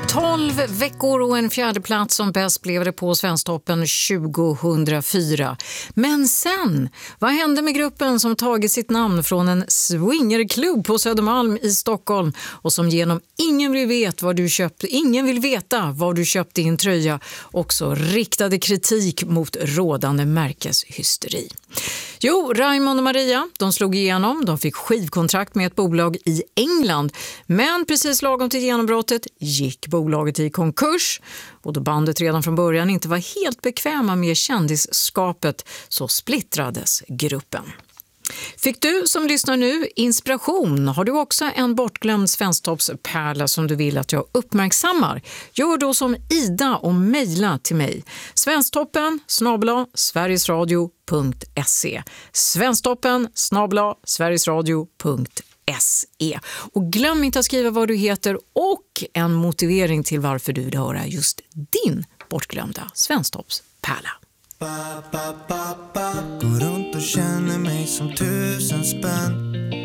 12 veckor och en fjärde plats som bäst blev det på Svensktoppen 2004. Men sen, vad hände med gruppen som tagit sitt namn från en swingerklubb på Södermalm i Stockholm och som genom ingen vill veta var du köpte din tröja också riktade kritik mot rådande märkeshysteri? Jo, Raymond och Maria, de slog igenom, de fick skivkontrakt med ett bolag i England, men precis lagom till genombrottet gick bolaget i konkurs och då bandet redan från början inte var helt bekväma med kändisskapet så splittrades gruppen. Fick du som lyssnar nu inspiration? Har du också en bortglömd svensktoppspärla som du vill att jag uppmärksammar? Gör då som Ida och mejla till mig. svensktoppen@sverigesradio.se svensktoppen@sverigesradio.se. Och glöm inte att skriva vad du heter och en motivering till varför du vill höra just din bortglömda svensktoppspärla. Går runt och känner mig som 1000 spänn.